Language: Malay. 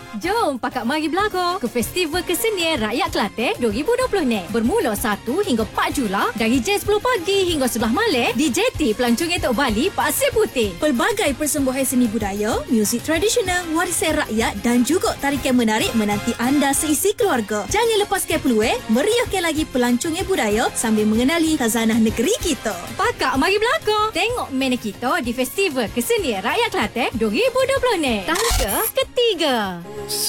Jom Pakak mari berlakon ke Festival Kesenian Rakyat Kelantan 2020 ni. Bermula 1 hingga 4 Julai dari jam 10 pagi hingga 11 malam di JT Pelancong Etok Bali, Pasir Putih. Pelbagai persembahan seni budaya, muzik tradisional, warisan rakyat dan juga tarikan menarik menanti anda seisi keluarga. Jangan lepaskan peluang meriahkan lagi pelancongan budaya sambil mengenali khazanah negeri kita. Pakak mari berlakon. Tengok mana kita di Festival Kesenian Rakyat Kelantan 2020 ni. Tangga ketiga.